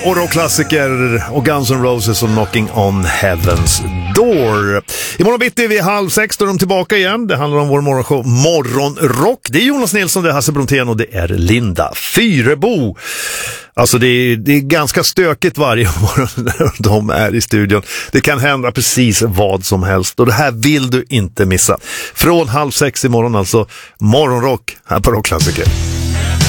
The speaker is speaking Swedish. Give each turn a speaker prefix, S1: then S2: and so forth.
S1: Och rockklassiker och Guns N' Roses och Knocking on Heaven's Door. Imorgon bitti vid 5:30 då är de tillbaka igen. Det handlar om vår morgonshow Morgonrock. Det är Jonas Nilsson, det är Hasse Brontén och det är Linda Fyrebo. Alltså det är ganska stökigt varje morgon när de är i studion. Det kan hända precis vad som helst och det här vill du inte missa. Från 5:30 imorgon alltså Morgonrock här på Rockklassiker.